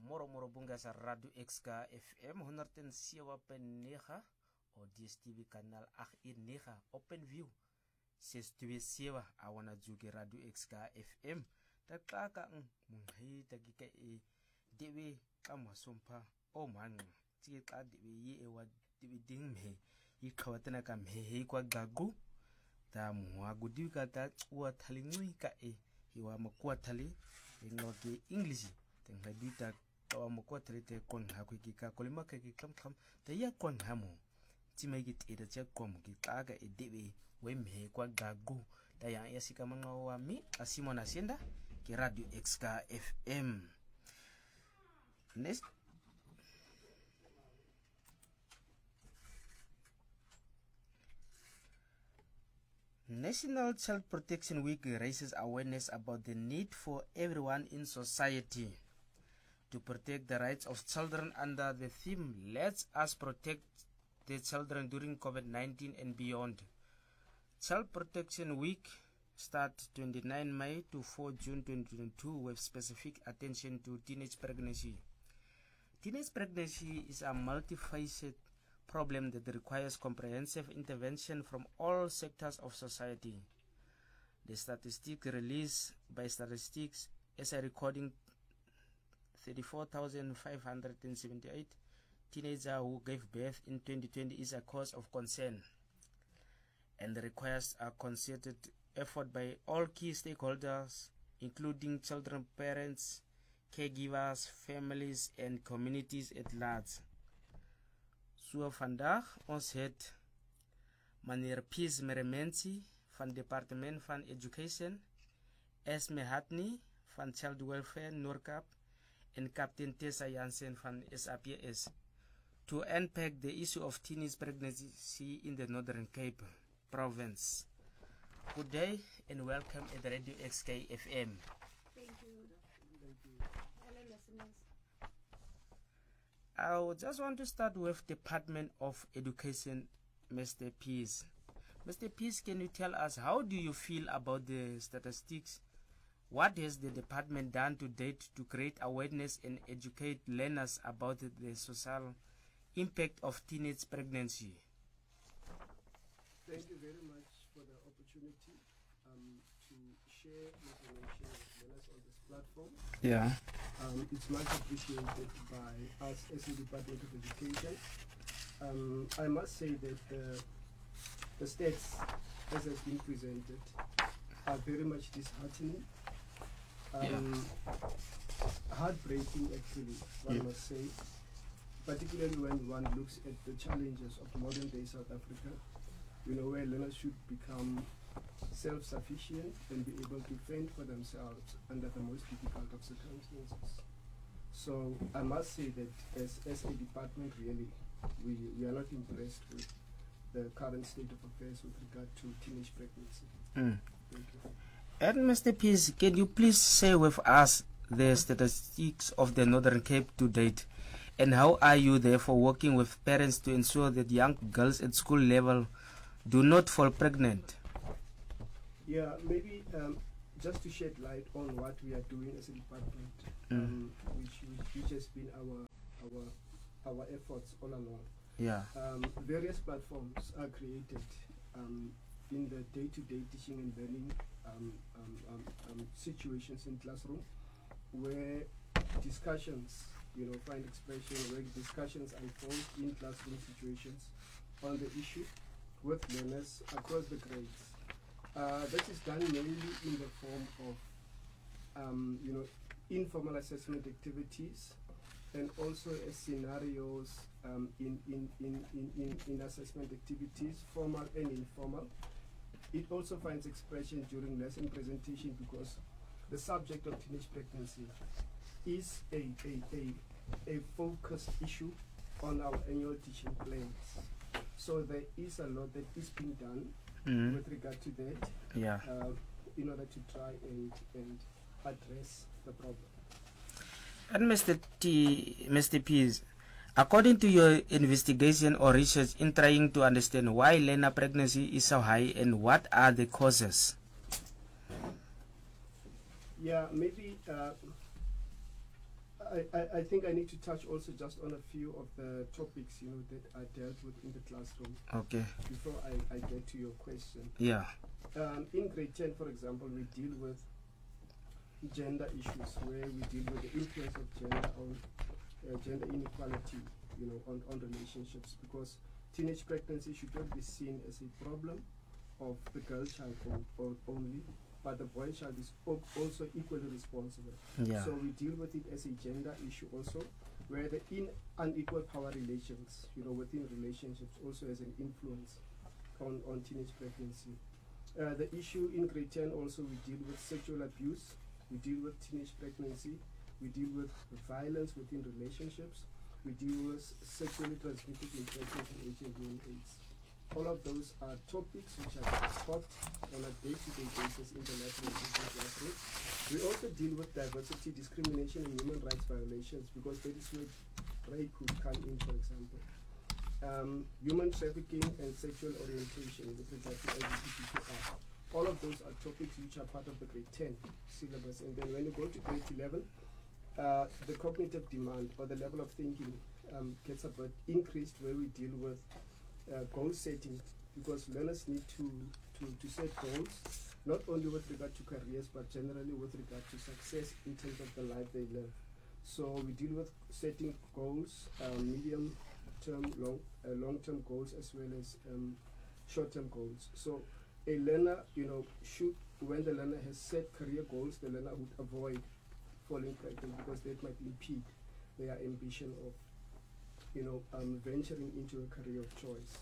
Moro bunga sa Radio XK FM 107.9 o DSTV kanaal 819 OpenView 627 awana juga Radio XK FM takaka munghi tagika dewe kama sumpa o man tika dewe ye ewa dewe ding me ikawatana kam he kwa gagu ta muagu dika ta wa thalingui ka hiwa makwa thali ngoke English tengha dita kawa mokwa trete kon hakwe ki ka kolima ka ki kam ta ya kon hamu tima ki tira cha kom ki kaga edebe we me kwa gagu ta ya yasika manga wa mi asimo na senda ki Radio XK FM. National Child Protection Week raises awareness about the need for everyone in society to protect the rights of children under the theme Let Us Protect the Children During COVID-19 and Beyond. Child Protection Week starts 29 May to 4 June 2022 with specific attention to teenage pregnancy. Teenage pregnancy is a multifaceted problem that requires comprehensive intervention from all sectors of society. The statistics released by Statistics is a recording 34,578 teenagers who gave birth in 2020 is a cause of concern and requires a concerted effort by all key stakeholders, including children, parents, caregivers, families, and communities at large. So vandaag ons het meneer Pies Merementi van Departement van Education, Esme Hatni van Child Welfare Noordkaap en Captain Tessa Jansen van SAPS to unpack the issue of teenage pregnancy in the Northern Cape province. Good day and welcome at Radio XK FM. Thank you. Hello listeners. I would just want to start with Department of Education, Mr. Pies. Mr. Pies, can you tell us how do you feel about the statistics? What has the department done to date to create awareness and educate learners about the social impact of teenage pregnancy? Thank you very much for the opportunity to share information with learners on this platform. Yeah. It's much appreciated by us as the Department of Education. I must say that the stats as has been presented are very much disheartening. Heartbreaking actually, one must say, particularly when one looks at the challenges of modern day South Africa, where learners should become self-sufficient and be able to fend for themselves under the most difficult of circumstances. So I must say that as a department really, we are not impressed with the current state of affairs with regard to teenage pregnancy. Thank you. And Mr. Pies, can you please share with us the statistics of the Northern Cape to date, and how are you therefore working with parents to ensure that young girls at school level do not fall pregnant? Yeah, maybe just to shed light on what we are doing as a department, which has been our efforts all along. Yeah. Various platforms are created in the day-to-day teaching and learning situations in classroom, where discussions, find expression, where discussions unfold in classroom situations on the issue with learners across the grades. That is done mainly in the form of, informal assessment activities, and also as scenarios in assessment activities, formal and informal. It also finds expression during lesson presentation because the subject of teenage pregnancy is a focused issue on our annual teaching plans. So there is a lot that is being done with regard to that, in order to try and address the problem. And Mr. Pies, according to your investigation or research in trying to understand why learner pregnancy is so high and what are the causes? Yeah, maybe I think I need to touch also just on a few of the topics, you know, that are dealt with in the classroom Okay. before I get to your question. Yeah. In grade 10, for example, we deal with gender issues, where we deal with the influence of gender on gender inequality, you know, on relationships, because teenage pregnancy should not be seen as a problem of the girl child only, but the boy child is also equally responsible. Yeah. So we deal with it as a gender issue also, where the unequal power relations, you know, within relationships also has an influence on teenage pregnancy. The issue in grade 10 also, we deal with sexual abuse, we deal with teenage pregnancy, we deal with violence within relationships, we deal with sexually transmitted infections and HIV and AIDS. All of those are topics which are taught on a day-to-day basis in the life and education classroom. We also deal with diversity, discrimination, and human rights violations, because that is where rape could come in, for example. Human trafficking and sexual orientation with regard to LGBTQI. All of those are topics which are part of the grade 10 syllabus. And then when you go to grade 11, the cognitive demand or the level of thinking gets a bit increased, where we deal with goal setting, because learners need to set goals, not only with regard to careers, but generally with regard to success in terms of the life they live. So we deal with setting goals, medium-term, long-term goals, as well as short-term goals. So a learner, you know, when the learner has set career goals, the learner would avoid falling pregnant, because that might impede their ambition of, you know, venturing into a career of choice.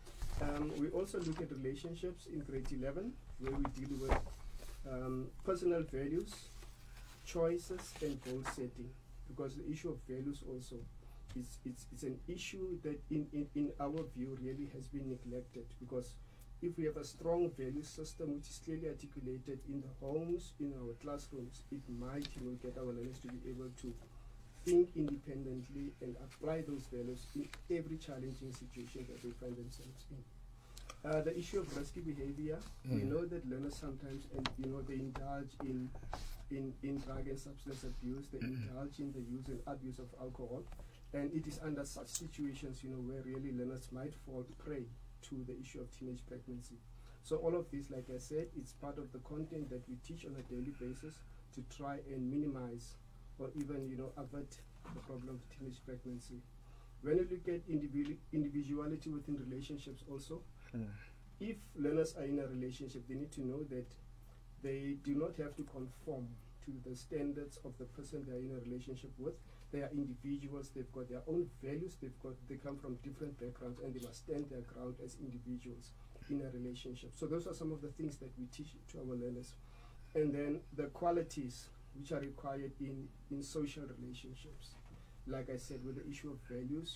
We also look at relationships in grade 11, where we deal with personal values, choices, and goal setting, because the issue of values also it's an issue that in our view really has been neglected, because if we have a strong value system which is clearly articulated in the homes, in our classrooms, it might, you know, get our learners to be able to think independently and apply those values in every challenging situation that they find themselves in. The issue of risky behavior, we know that learners sometimes, and you know, they indulge in drug and substance abuse, they indulge in the use and abuse of alcohol, and it is under such situations, you know, where really learners might fall prey to the issue of teenage pregnancy. So all of this, like I said, it's part of the content that we teach on a daily basis to try and minimize or even, you know, avert the problem of teenage pregnancy. When you look at individuality within relationships also, if learners are in a relationship, they need to know that they do not have to conform to the standards of the person they are in a relationship with. They are individuals, they've got their own values, they come from different backgrounds, and they must stand their ground as individuals in a relationship. So those are some of the things that we teach to our learners. And then the qualities which are required in social relationships. Like I said, with the issue of values,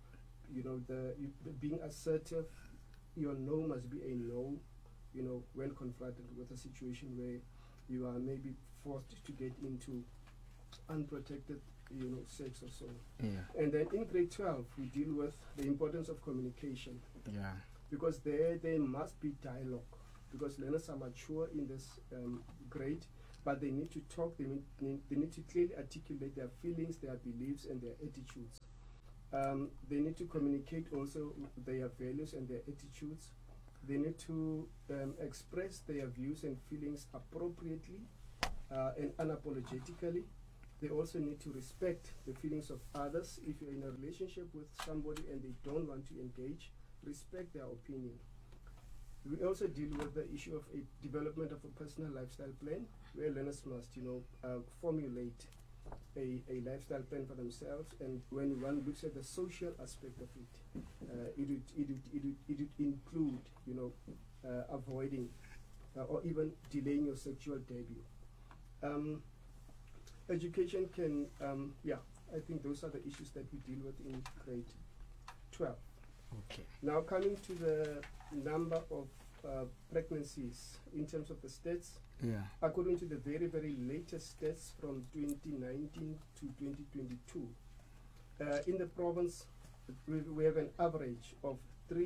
the being assertive, your no must be a no, you know, when confronted with a situation where you are maybe forced to get into unprotected, you know, sex or so. Yeah. And then in grade 12, we deal with the importance of communication. Yeah. Because there must be dialogue, because learners are mature in this grade, but they need to talk, they need to clearly articulate their feelings, their beliefs, and their attitudes. They need to communicate also their values and their attitudes. They need to express their views and feelings appropriately and unapologetically. They also need to respect the feelings of others. If you're in a relationship with somebody and they don't want to engage, respect their opinion. We also deal with the issue of a development of a personal lifestyle plan, where learners must, you know, formulate a lifestyle plan for themselves. And when one looks at the social aspect of it, it would include, you know, avoiding or even delaying your sexual debut. Education can, I think those are the issues that we deal with in grade 12. Okay. Now coming to the number of pregnancies in terms of the stats, according to the very, very latest stats from 2019 to 2022, in the province, we have an average of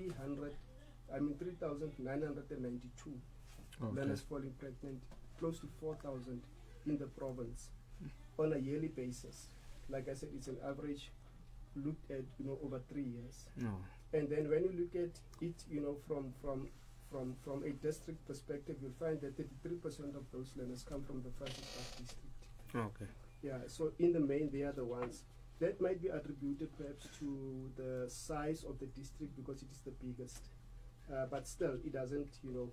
3,992 learners falling pregnant, close to 4,000 in the province on a yearly basis. like I said, it's an average looked at, over 3 years. No. And then when you look at it, from a district perspective, you'll find that 33% of those learners come from the Francisco district. Okay. Yeah, so in the main, they are the ones. That might be attributed perhaps to the size of the district because it is the biggest. But still, it doesn't,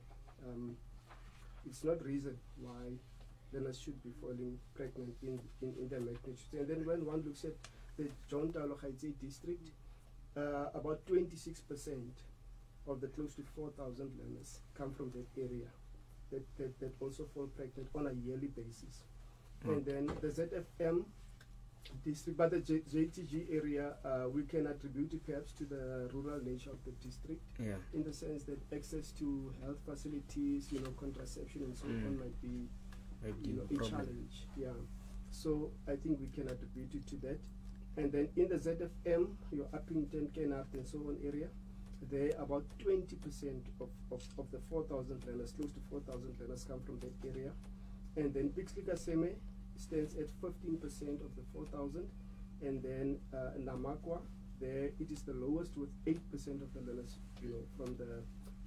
it's not reason why learners should be falling pregnant in their magnitude. And then when one looks at the John Taulo Gaetze district, about 26% of the close to 4,000 learners come from that area that also fall pregnant on a yearly basis. And then the ZFM district, but the JTG area, we can attribute it perhaps to the rural nature of the district, in the sense that access to health facilities, contraception and so on might be a challenge. Yeah. So I think we can attribute it to that. And then in the ZFM, your Uppington, Kennard and so on area, there about 20% of the 4,000 learners, close to 4,000 learners come from that area. And then Pixley Kaseme stands at 15% of the 4,000. And then Namakwa, there it is the lowest with 8% of the learners, from the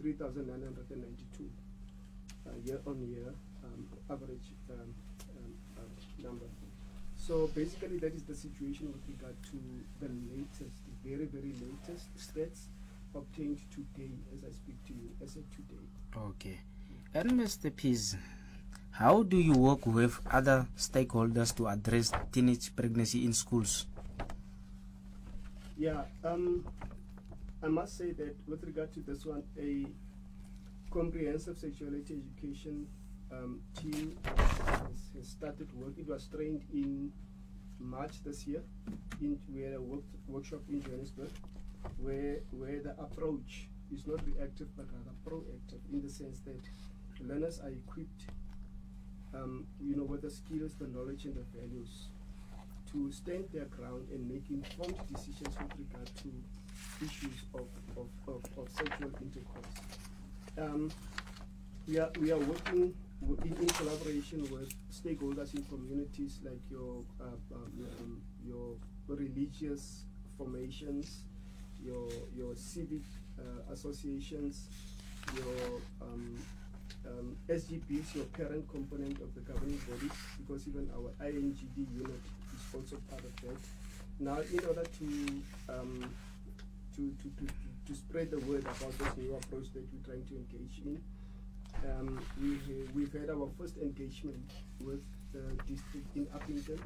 3,992 year-on-year average number. So basically that is the situation with regard to the latest, very, very latest stats obtained today as I speak to you, as of today. Okay. And Mr. Pease, how do you work with other stakeholders to address teenage pregnancy in schools? Yeah, I must say that with regard to this one, a comprehensive sexuality education team has started work. It was trained in March this year. We had a workshop in Johannesburg where the approach is not reactive but rather proactive, in the sense that learners are equipped with the skills, the knowledge and the values to stand their ground and make informed decisions with regard to issues of sexual intercourse. We are working in collaboration with stakeholders in communities like your religious formations, your civic associations, your SGBs, your parent component of the governing bodies, because even our INGD unit is also part of that. Now, in order to spread the word about this new approach that we're trying to engage in, we've had our first engagement with the district in Uppington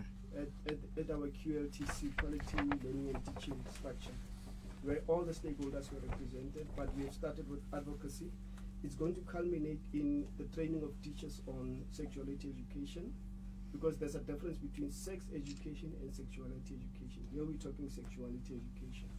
at our QLTC, Quality Learning and Teaching structure, where all the stakeholders were represented, but we have started with advocacy. It's going to culminate in the training of teachers on sexuality education, because there's a difference between sex education and sexuality education. Here we're talking sexuality education.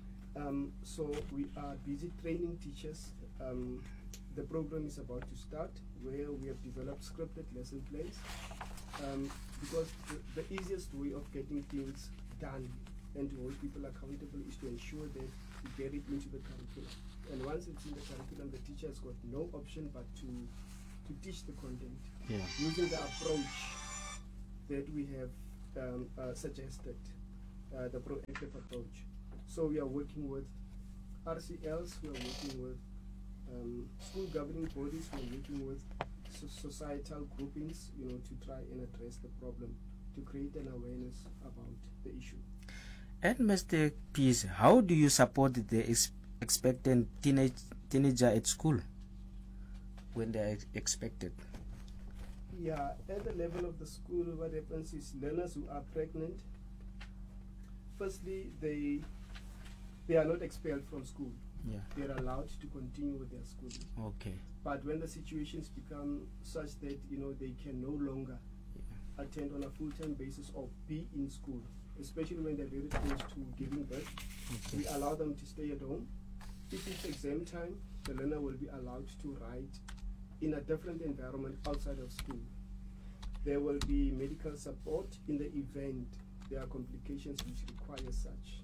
So we are busy training teachers. The program is about to start, where we have developed scripted lesson plans, because the easiest way of getting things done and to hold people accountable is to ensure that we get it into the curriculum. And once it's in the curriculum, the teacher has got no option but to teach the content using the approach that we have suggested, the proactive approach. So we are working with RCLs, we are working with school governing bodies, we are working with societal groupings, to try and address the problem, to create an awareness about the issue. And Mr. Pease, how do you support the expectant teenager at school when they are expected? Yeah, at the level of the school, what happens is learners who are pregnant, firstly, they are not expelled from school. They're allowed to continue with their schooling. Okay. But when the situations become such that they can no longer attend on a full-time basis or be in school, especially when they're very close to giving birth, we allow them to stay at home. If it's exam time, the learner will be allowed to write in a different environment outside of school. There will be medical support in the event there are complications which require such.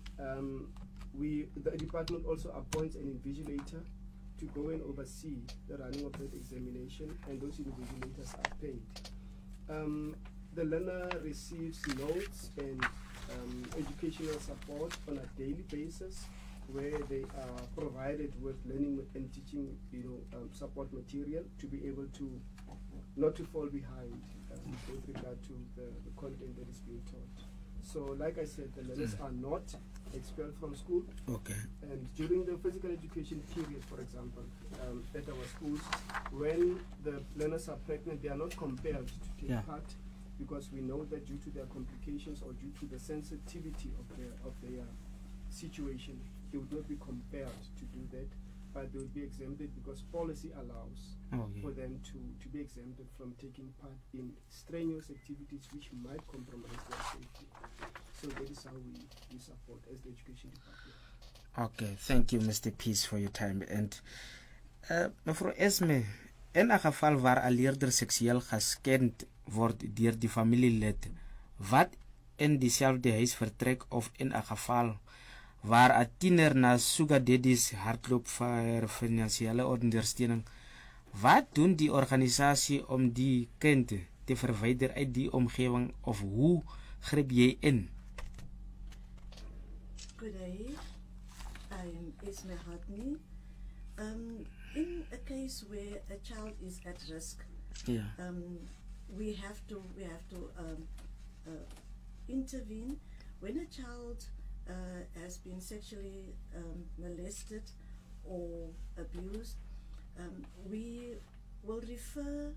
The department also appoints an invigilator to go and oversee the running of that examination, and those invigilators are paid. the learner receives notes and educational support on a daily basis, where they are provided with learning and teaching, support material to be able to not to fall behind with regard to the content that is being taught. So, like I said, the learners are not expelled from school. Okay. And during the physical education period, for example, at our schools, when the learners are pregnant, they are not compelled to take part, because we know that due to their complications or due to the sensitivity of their situation, they would not be compelled to do that, but they would be exempted because policy allows for them to be exempted from taking part in strenuous activities which might compromise their safety. So that is how we support as the education department. Okay, thank you, Mr. Peace, for your time. And mevrouw Esme, in 'n geval waar 'n leerder seksueel geskend word deur die familielid wat in dieselfde huis vertrek, of in 'n geval waar 'n tiener na sugar daddies hardloop vir finansiële ondersteuning, wat doen die organisasie om die kind te verwyder uit die omgewing, of hoe gryp jy in? Good day, I'm Esme Hatni. In a case where a child is at risk, we have to intervene. When a child has been sexually molested or abused, we will refer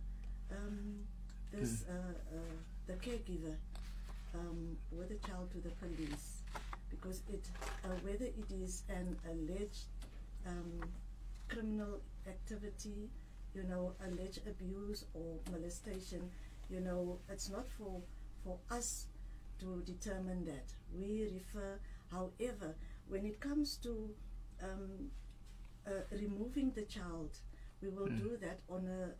the caregiver with the child to the police, because whether it is an alleged criminal activity, alleged abuse or molestation, it's not for us to determine that. We refer. However, when it comes to removing the child, we will do that on a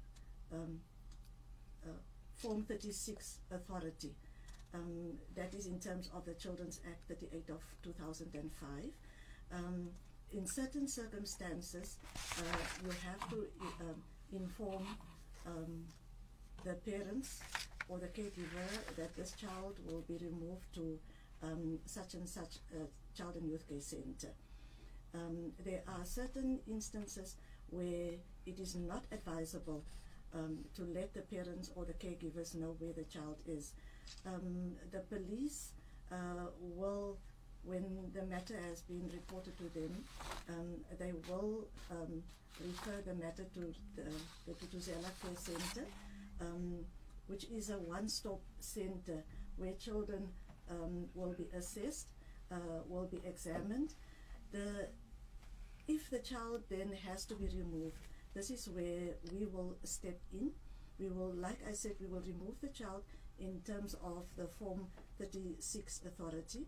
Form 36 authority. That is in terms of the Children's Act 38 of 2005. In certain circumstances, you have to inform the parents or the caregiver that this child will be removed to such and such child and youth care center. There are certain instances where it is not advisable to let the parents or the caregivers know where the child is. The police will, when the matter has been reported to them, they will refer the matter to the Tutuzela Care Center, which is a one-stop center where children will be assessed, will be examined. If the child then has to be removed, this is where we will step in. We will, like I said, we will remove the child in terms of the Form 36 authority.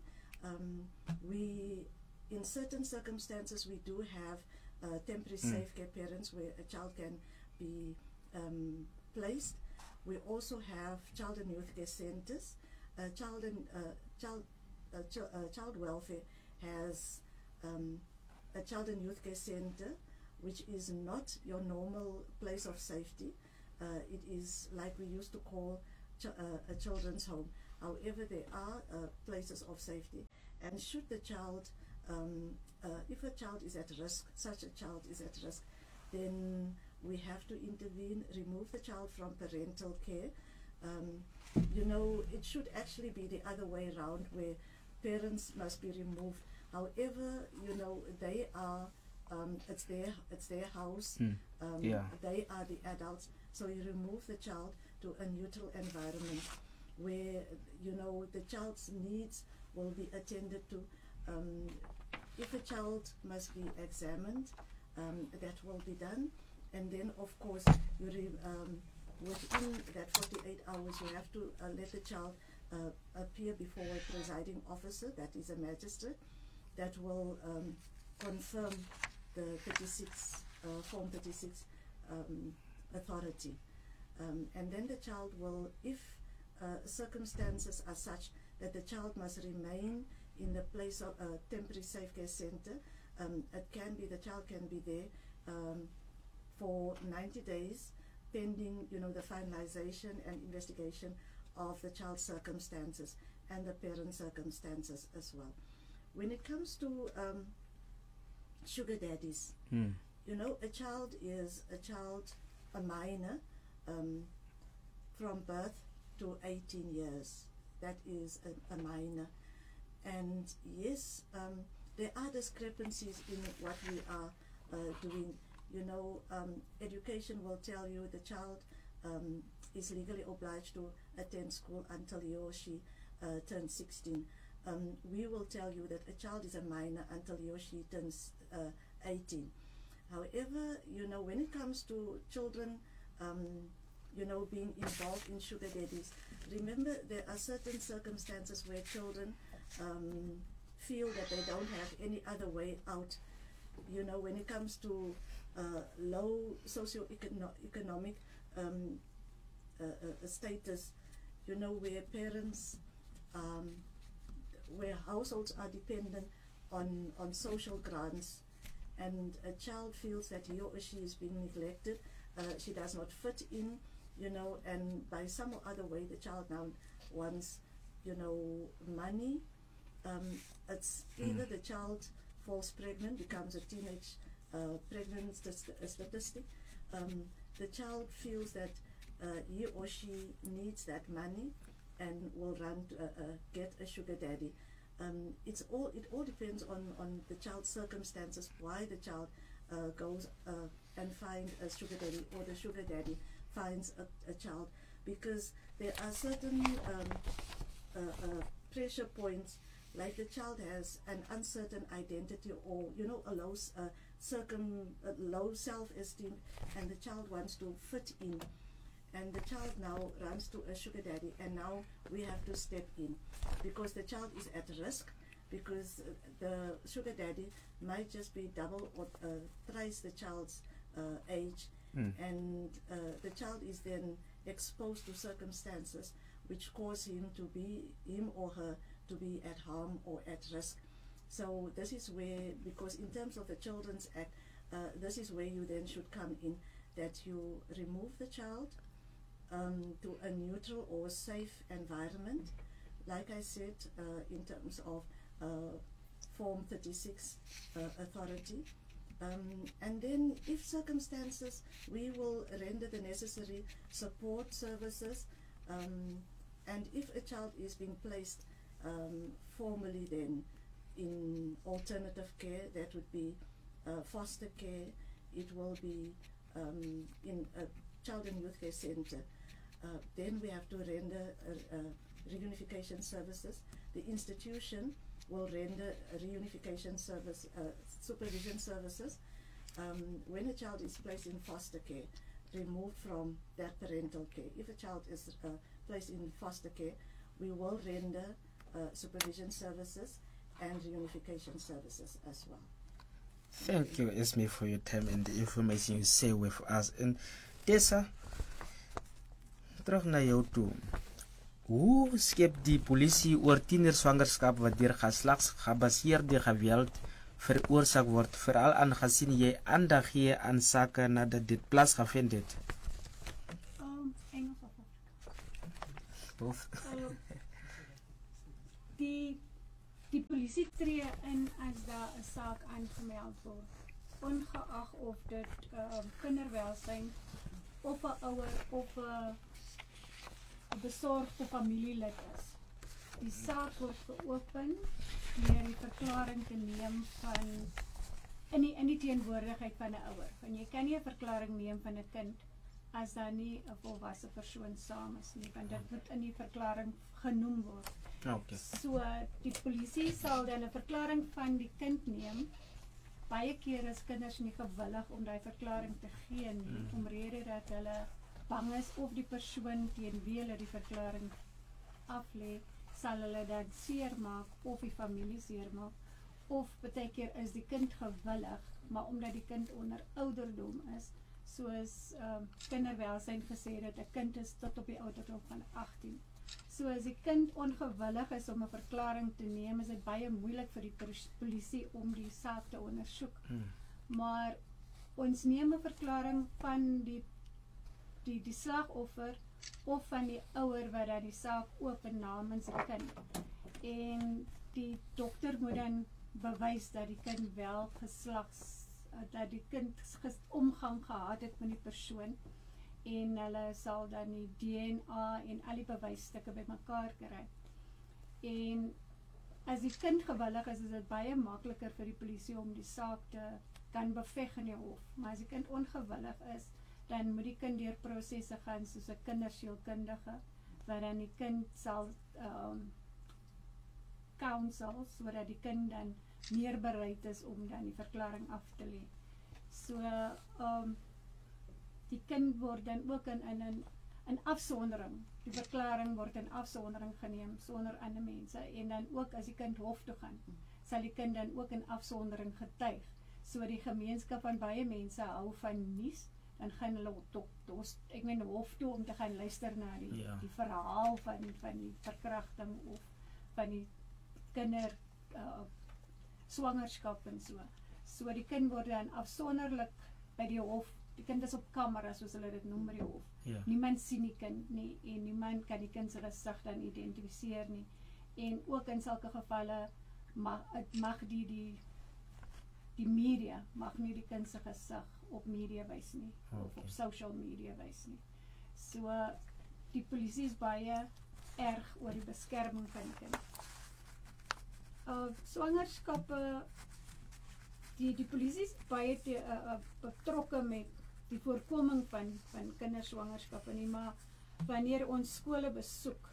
In certain circumstances, we do have temporary safe care parents where a child can be placed. We also have child and youth care centers. Child welfare has a child and youth care center, which is not your normal place of safety. It is like we used to call a children's home. However, there are places of safety, and should the child, if a child is at risk, such a child is at risk, then we have to intervene, remove the child from parental care. It should actually be the other way around, where parents must be removed. However, they are, it's their house. They are the adults, so you remove the child to a neutral environment where the child's needs will be attended to. If a child must be examined, that will be done, and then of course within that 48 hours you have to let the child appear before a presiding officer, that is a magistrate, that will confirm the Form 36 authority. And then the child will, if circumstances are such that the child must remain in the place of a temporary safe care center, the child can be there for 90 days pending, the finalization and investigation of the child's circumstances and the parent's circumstances as well. When it comes to sugar daddies, you know, a child is a minor from birth to 18 years. That is a minor. And yes, there are discrepancies in what we are doing. You know, education will tell you the child is legally obliged to attend school until he or she turns 16. We will tell you that a child is a minor until he or she turns 18. However, you know, when it comes to children, you know, being involved in sugar daddies, remember there are certain circumstances where children feel that they don't have any other way out. You know, when it comes to low socio-economic status, you know, where parents, where households are dependent on social grants, and a child feels that he or she is being neglected, she does not fit in, you know, and by some or other way the child now wants, you know, money. It's either the child falls pregnant, becomes a teenage pregnancy statistic. The child feels that he or she needs that money and will run to get a sugar daddy. It all depends on the child's circumstances, why the child goes and finds a sugar daddy, or the sugar daddy finds a child, because there are certain pressure points, like the child has an uncertain identity, or, you know, a low self-esteem, and the child wants to fit in, and the child now runs to a sugar daddy, and now we have to step in, because the child is at risk, because the sugar daddy might just be double or thrice the child's age, and the child is then exposed to circumstances which cause him or her to be at harm or at risk. So this is where, because in terms of the Children's Act, this is where you then should come in, that you remove the child to a neutral or safe environment, like I said, in terms of Form 36 authority. And then, if circumstances, we will render the necessary support services, and if a child is being placed formally then in alternative care, that would be foster care, it will be in a child and youth care center, then we have to render reunification services. The institution will render reunification service, supervision services. When a child is placed in foster care, removed from that parental care, if a child is placed in foster care, we will render supervision services and reunification services as well. Thank you, Esme, for your time and the information you share with us. And Tessa, terug na jou toe. Hoe skep die polisie oor tienerswangerskap wat deur geslagsgebaseerde geweld veroorsaak word, veral aangesien jy aandag gee aan sake nadat dit plaasgevind het? Engels of die polisie tree in as daar 'n saak aangemeld word, ongeag of dit kinderwelsyn of 'n ouer of 'n besorgde familielid is. Die saak word geopen deur die verklaring te neem van in die teenwoordigheid van 'n ouer. Want jy kan nie 'n verklaring neem van 'n kind as daar nie 'n volwasse persoon saam is nie, want dit moet in die verklaring genoem word. Okay. So die polisie sal dan 'n verklaring van die kind neem. Baie keer is kinders nie gewillig om daai verklaring te gee nie, omrede dat hulle bang is of die persoon teen wie hulle die verklaring aflê, sal hulle dan seermaak of die familie seermaak, of baie keer is die kind gewillig, maar omdat die kind onder ouderdom is, soos kinderwelsyn gesê dat 'n kind is tot op die ouderdom van 18. So as die kind ongewillig is om 'n verklaring te neem, is dit baie moeilik vir die polisie om die saak te ondersoek. Maar ons neem 'n verklaring van die slagoffer of van die ouer wat dan die saak open namens die kind. En die dokter moet dan bewys dat die kind wel dat die kind omgang gehad het met die persoon, en hulle sal dan die DNA en al die bewysstukke bymekaar kry. En as die kind gewillig is dit baie makliker vir die polisie om die saak te kan beveg in die hof. Maar as die kind ongewillig is, dan moet die kind deur prosesse gaan soos 'n kindersielkundige, waar dan die kind sal counsel, sodat die kind dan meer bereid is om dan die verklaring af te lê. So, die kind word dan ook in afsondering, die verklaring word in afsondering geneem, sonder ander mense, en dan ook as die kind hof toe gaan, sal die kind dan ook in afsondering getuig. So die gemeenskap van baie mense hou van nuus, dan gaan hulle hof toe om te gaan luister na die verhaal van die verkrachting of van die kinder swangerskap en so. So die kind word dan afsonderlik by die hof, die kind is op kamera soos hulle dit noem by die hof. Niemand sien die kind nie, en niemand kan die kind se gesig dan identifiseer nie. En ook in sulke gevalle mag die media mag nie die kind se gesig op media wys nie, of op social media wys nie. So die polisie is baie erg oor die beskerming van die kind. Swangerskappe, die polisie is baie betrokke met die voorkoming van kinderswangerskappe nie, maar wanneer ons skole besoek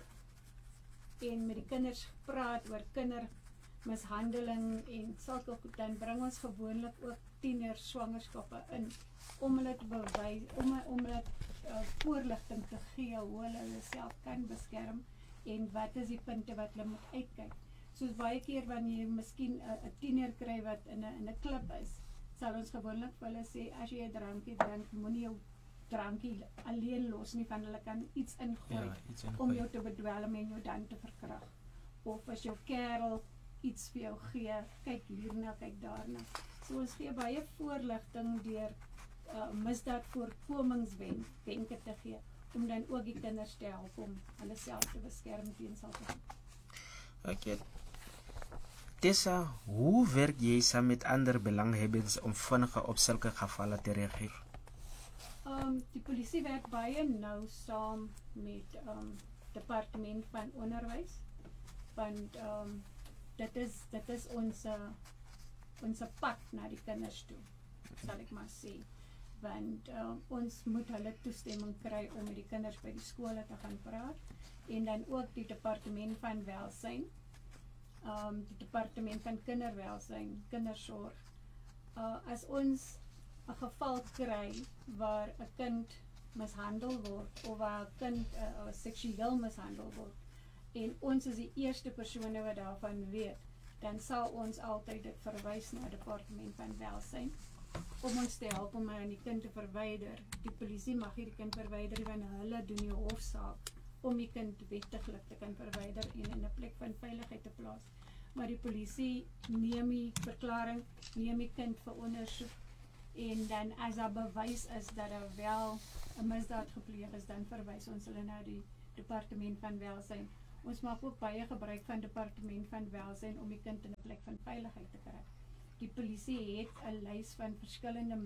en met die kinders praat oor kindermishandeling en sulke goed, dan bring ons gewoonlik ook tieners swangerskappe in, om hulle te bewys, om hulle voorligting te gee hoe hulle self kan beskerm en wat is die punte wat hulle moet uitkyk. Soos baie keer wanneer jy miskien 'n tiener kry wat in 'n klub is, sal ons gewoonlik vir hulle sê, as jy 'n drankie drink, moenie jou drankie alleen los nie, van hulle kan iets ingooi om jou te bedwelm en jou dan te verkrag. Of as jou kerel iets vir jou gee, kyk hierna, kyk daarna. So ons gee baie voorligting deur misdaad voorkomingswenke te gee, om dan ook die kinders te help om hulle self te beskerm teen sulke goed. Okay. Tessa, hoe werk jy saam met ander belanghebbends om vinniger op sulke gevalle te reageer? Die polisie werk baie nou saam met departement van onderwys, want dit is ons pad na die kinders toe, sal ek maar sê, want ons moet hulle toestemming kry om met die kinders by die skole te gaan praat, en dan ook die departement van welsyn, die departement van kinderwelsyn, kindersorg. As ons 'n geval kry waar 'n kind mishandel word, of waar 'n kind seksueel mishandel word, en ons is die eerste persone wat daarvan weet, dan sal ons altyd dit verwys na departement van welsyn, om ons te help om die kind te verwyder. Die polisie mag hier die kind verwyder, want hulle doen die hofsaak om die kind wettiglik te kan verwyder en in 'n plek van veiligheid te plaas. Maar die polisie neem die verklaring, neem die kind vir ondersoek, en dan as daar bewys is dat daar wel 'n misdaad gepleeg is, dan verwys ons hulle na die departement van welsyn. Ons maak ook baie gebruik van departement van welsyn om die kind in 'n plek van veiligheid te kry. Die polisie het 'n lys van verskillende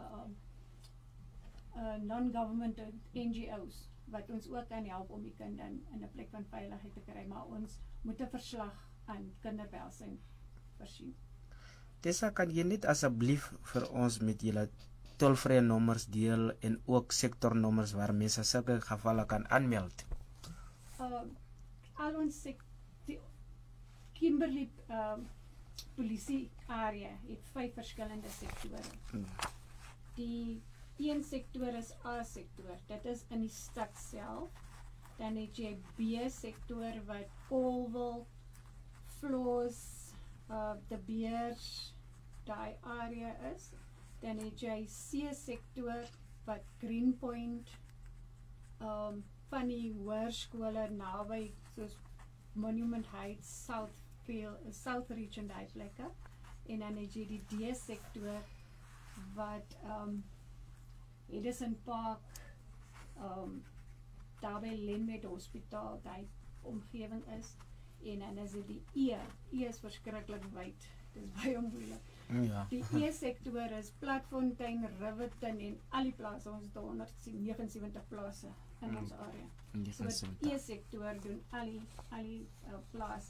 non-government NGO's wat ons ook kan help om die kind in 'n plek van veiligheid te kry, maar ons moet 'n verslag aan kinderwelsyn voorsien. Tessa, kan jy net asseblief vir ons met julle tolvrye nommers deel en ook sektornommers waar mense sulke gevalle kan aanmeld? Al ons die Kimberley polisie area het 5 verskillende sektore. Die een sektor is A-sektor, dit is in die stad self. Dan het jy B-sektor wat Colville, Floors, De Beers, daai area is. Dan het jy C-sektor wat Greenpoint, van die hoërskole naby soos Monument Heights, Southridge en daai plekke. En dan het jy die D-sektor wat Edison Park, daar by Lenwet Hospitaal, die omgewing is, en dan is dit die E is verskriklik wyd, dis baie moeilik. Ja. Die E-sektor is Platfontein, Riverton en al die plase, ons het 179 plase in ons area. So die E-sektor doen al die plase.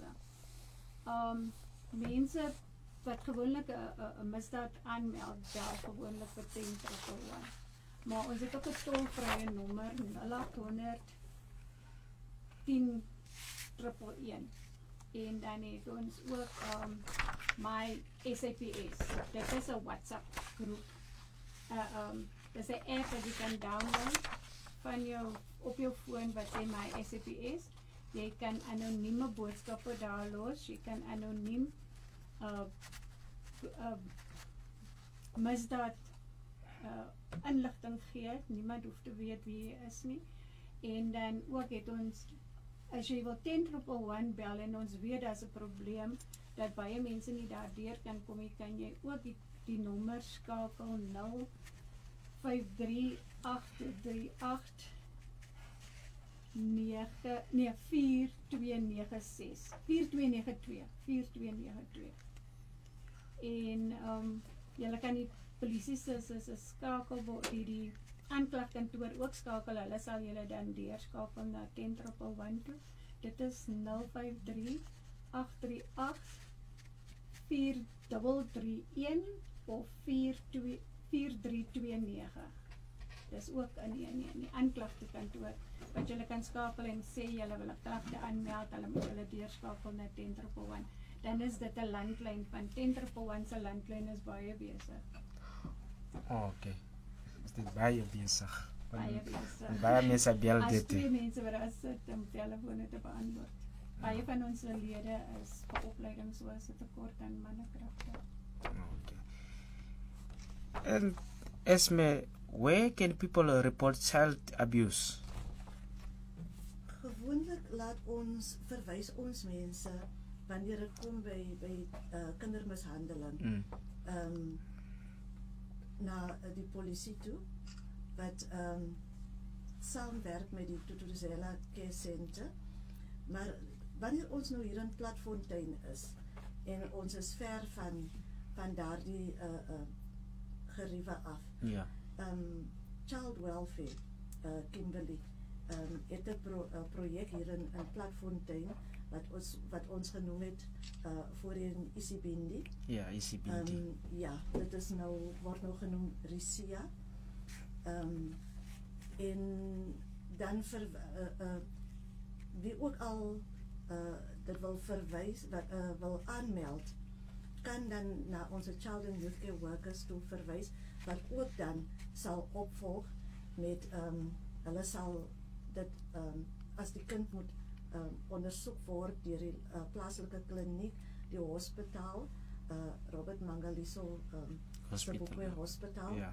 Mense wat gewoonlik 'n misdaad aanmeld, bel gewoonlik vir 10-111. Maar ons het ook 'n tolvrye nommer 0800 10-111. En dan het ons ook my SAPS. Dit is 'n WhatsApp groep. Dis 'n app wat jy kan download op jou foon wat sê my SAPS. Jy kan anonieme boodskappe daar los. Jy kan anoniem misdaad inligting gee. Niemand hoef te weet wie jy is nie. En dan ook het ons, as jy wil 10-111 bel en ons weet daar's 'n probleem dat baie mense nie daardeur kan kom nie, kan jy ook die nommer skakel 053-838 4292. En julle kan die polisie se skakel die aanklagkantoor ook skakel, hulle sal julle dan deurskakel na 10-111 toe. Dit is 053-838-4331 of 4329. Dis ook in die aanklagkantoor wat julle kan skakel en sê julle wil 'n klagte aanmeld, hulle moet julle deurskakel na 10-111. Dan is dit 'n landlyn van 10-111 se landlyn is baie besig. Okay. Is dit baie besig? Baie besig. Baie mense bel As dit. 2 mense wat daar sit om telefone te beantwoord. Baie van ons lede is vir opleiding, so is dit 'n tekort aan mannekragte. Okay. And Esme, where can people report child abuse? Gewoonlik verwys ons mense wanneer dit kom by kindermishandeling na die polisie toe wat saamwerk met die Thuthuzela Care Center. Maar wanneer ons nou hier in Platfontein is en ons is ver van daardie geriewe af. Ja. Child Welfare, Kimberley, het 'n projek hier in Platfontein wat ons genoem het voorheen Isibindi. Ja, Isibindi. Ja, dit is word nou genoem Risia. En dan wie ook al dit wil verwys, wil aanmeld, kan dan na onze Child and Youth Care Workers toe verwys, wat ook dan sal opvolg met, hulle sal dit, as die kind moet ondersoek word deur die plaaslike kliniek, die hospitaal, Robert Mangaliso Hospitaal, Ja.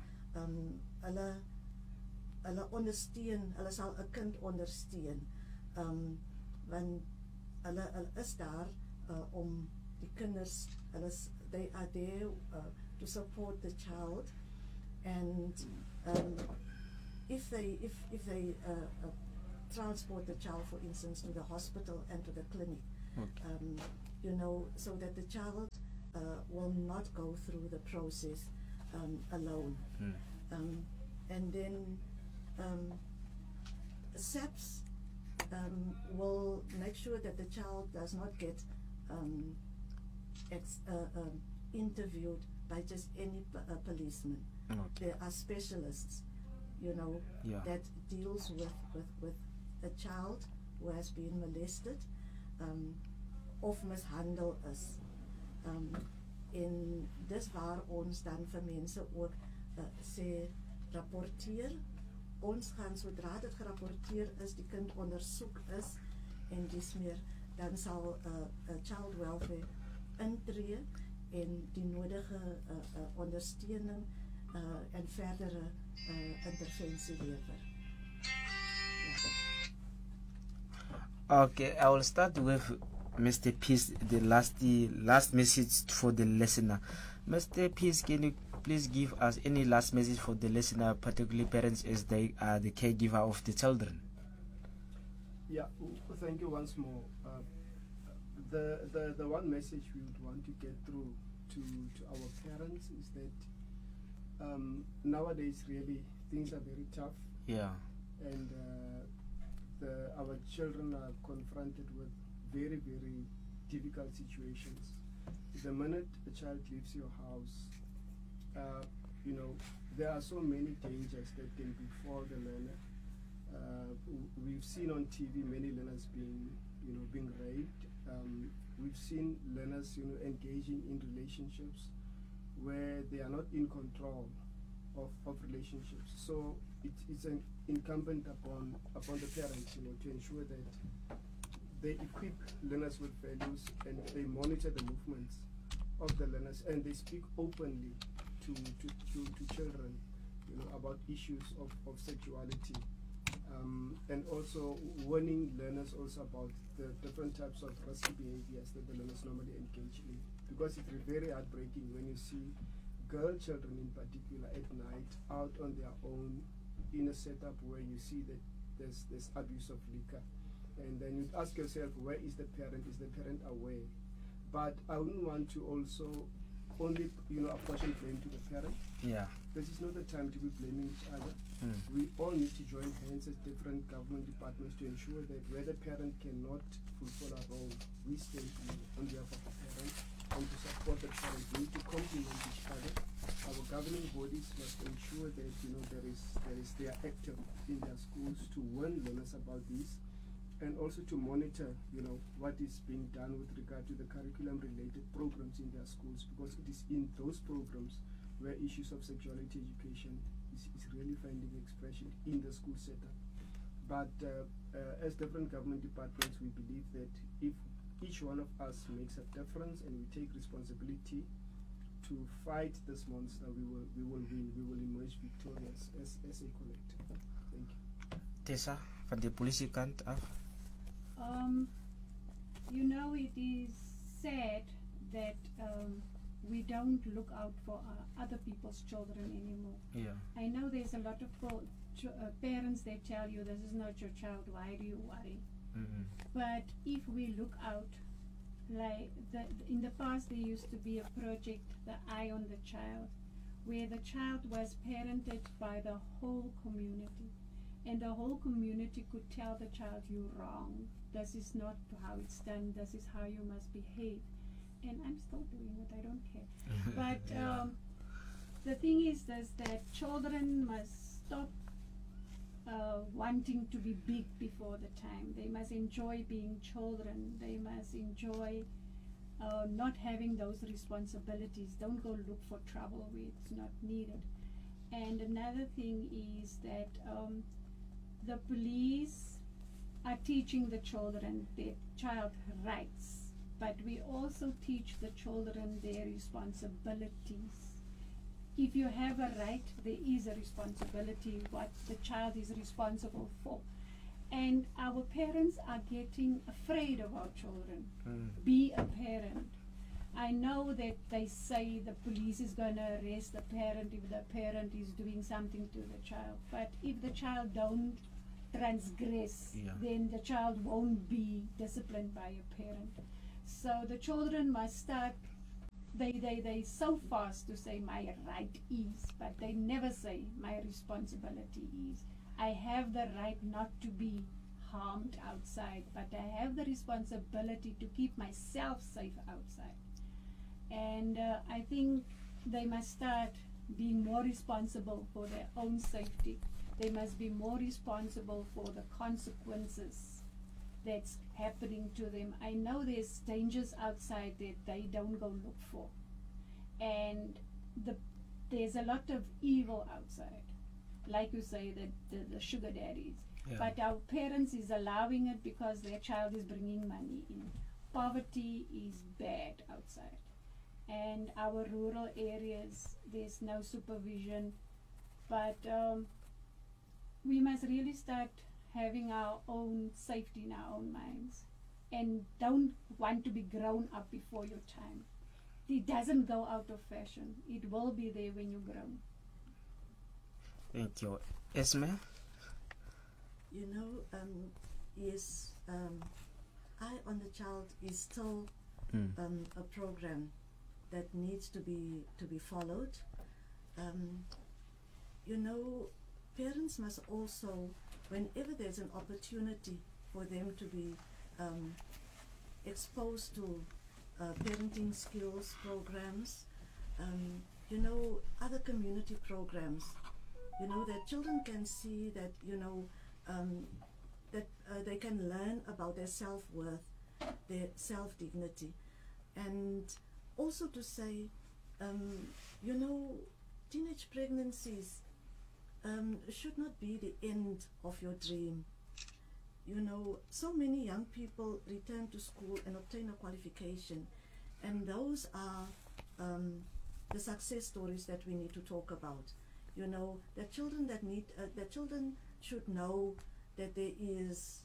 Hulle ondersteun, hulle sal 'n kind ondersteun, want hulle is daar om die kinders, they are there to support the child, and if they transport the child, for instance, to the hospital and to the clinic, Okay. So that the child will not go through the process alone. And then SAPS will make sure that the child does not get interviewed by just any policeman. Okay. There are specialists, Yeah. that deals with a child who has been molested of mishandel is. En dis waar ons dan vir mense ook sê, rapporteer. Ons gaan, sodra dit gerapporteer is, die kind ondersoek is en dis meer, dan sal Child Welfare intree en die nodige ondersteuning en verdere intervensie lewer. Okay, I will start with Mr. Peace, the last message for the listener. Mr. Peace, can you please give us any last message for the listener, particularly parents, as they are the caregiver of the children? Yeah, thank you once more. The one message we would want to get through to our parents is that nowadays really things are very tough, Yeah. and our children are confronted with very, very difficult situations. The minute a child leaves your house, there are so many dangers that can befall the learner. We've seen on TV many learners being raped. We've seen learners, engaging in relationships where they are not in control of relationships. So it's incumbent upon the parents, to ensure that they equip learners with values and they monitor the movements of the learners and they speak openly to children, about issues of sexuality. And also warning learners also about the different types of risky behaviors that the learners normally engage in. Because it's very heartbreaking when you see girl children in particular at night out on their own in a setup where you see that there's abuse of liquor. And then you ask yourself, where is the parent? Is the parent aware? But I wouldn't want to also only apportion blame to the parent. Yeah. This is not the time to be blaming each other. Mm. We all need to join hands as different government departments to ensure that where the parent cannot fulfill our role, we stand on behalf of the parent and to support the parent. We need to complement each other. Our governing bodies must ensure that they are active in their schools to warn learners about this, and also to monitor what is being done with regard to the curriculum related programs in their schools, because it is in those programs where issues of sexuality education is really finding expression in the school setup. But as different government departments, we believe that if each one of us makes a difference and we take responsibility to fight this monster, we will win. We will emerge victorious as a collective. Thank you. Tessa, van de politiekant af. It is sad that we don't look out for other people's children anymore. Yeah. I know there's a lot of parents that tell you this is not your child, why do you worry? Mm-hmm. But if we look out, like in the past there used to be a project, the Eye on the Child, where the child was parented by the whole community, and the whole community could tell the child, you're wrong, this is not how it's done, this is how you must behave. And I'm still doing it, I don't care. But Yeah. the thing is that children must stop wanting to be big before the time. They must enjoy being children. They must enjoy not having those responsibilities. Don't go look for trouble where it's not needed. And another thing is that the police are teaching the children their child rights, but we also teach the children their responsibilities. If you have a right, there is a responsibility, what the child is responsible for. And our parents are getting afraid of our children. Be a parent. I know that they say the police is going to arrest the parent if the parent is doing something to the child. But if the child don't transgress, then the child won't be disciplined by a parent. So the children must start, they so fast to say my right is, but they never say my responsibility is. I have the right not to be harmed outside, but I have the responsibility to keep myself safe outside. And I think they must start being more responsible for their own safety. They must be more responsible for the consequences that's happening to them. I know there's dangers outside that they don't go look for. And there's a lot of evil outside. Like you say, the sugar daddies. Yeah. But our parents is allowing it because their child is bringing money in. Poverty is bad outside. And our rural areas, there's no supervision. But we must really start having our own safety in our own minds. And don't want to be grown up before your time. It doesn't go out of fashion. It will be there when you're grown. Thank you. Esme? is Eye on the Child is still a program that needs to be followed. You know, parents must also, whenever there's an opportunity for them to be exposed to parenting skills programs, you know, other community programs, you know, that children can see that, you know, that they can learn about their self-worth, their self-dignity, and also to say, you know, teenage pregnancies should not be the end of your dream. You know, so many young people return to school and obtain a qualification, and those are the success stories that we need to talk about. You know, the children that need, the children should know that there's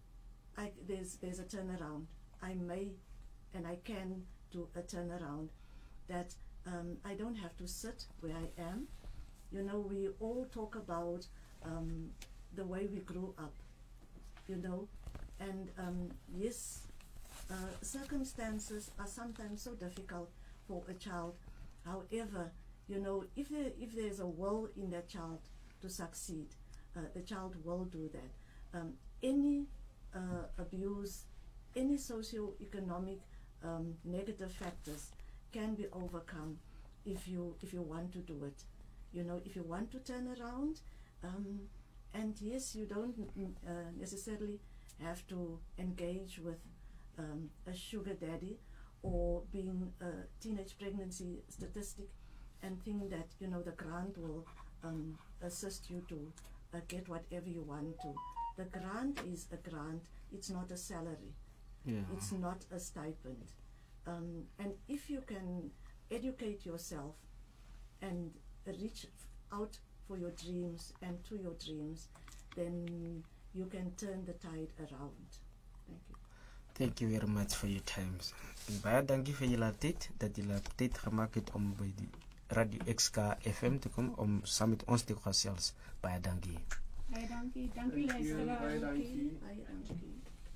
a turnaround. I may and I can do a turnaround. That I don't have to sit where I am. You know, we all talk about the way we grew up. You know, and yes, circumstances are sometimes so difficult for a child. However, you know, if there's a will in that child to succeed, the child will do that. Any abuse, any socio-economic negative factors can be overcome if you want to do it. You know, if you want to turn around. And yes, you don't necessarily have to engage with a sugar daddy or being a teenage pregnancy statistic and think that, you know, the grant will assist you to get whatever you want to. The grant is a grant, it's not a salary. Yeah. It's not a stipend. And if you can educate yourself and reach out for your dreams and to your dreams, then you can turn the tide around. Thank you. Thank you very much for your time. Baie dankie vir julle tyd dat julle tyd gemaak het om by die Radio XK FM te kom om saam met ons te gesels. Baie dankie. Baie dankie. Dankie luisteraar. Baie dankie. Baie dankie.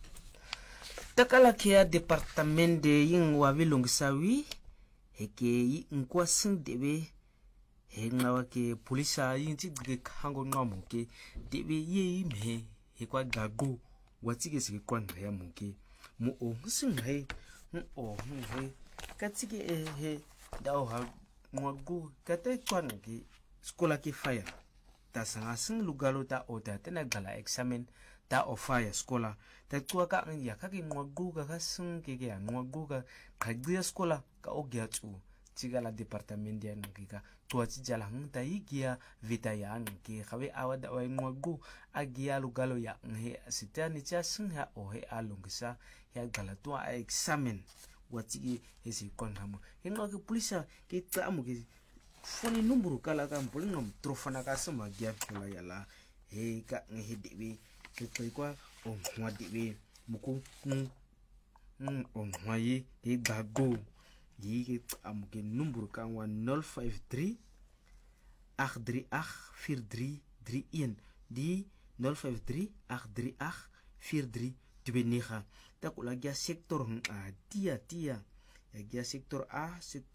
Takala kia departement de ying wavilungisa wi heke yi nkwa sing debe he ngawa ke polisa yinti gbe hango ngamo ke debe ye me he kwa gago watike se kwa ngaya munke mu o sing he o he katike he da ha ngwago kate kwa ngi skola ke fire ta sanga sing lugalo ta oda tena gala examen ta o fire skola ta tua ka ya ka ke ngwago ka sing ke ya ngwago ka khagia skola ka o gya tsu la departement ya ngika tua tijala ngta igia vita ya ngke khawe awada wa ngwago agia lugalo ya nghe sitani cha singha o he alungisa ya gala tua examen watigi esi konhamo ngwa ke polisa ke tsamu ke foni numero kala ka mpulingam trofana ka sama gya pula yala he ka nghe debe ke kwa o ngwa debe muku o ngwa yi ke gago yi ke numero ka 053 838 4331 di 053 838 4329 takula gya sector tia ya gya sector A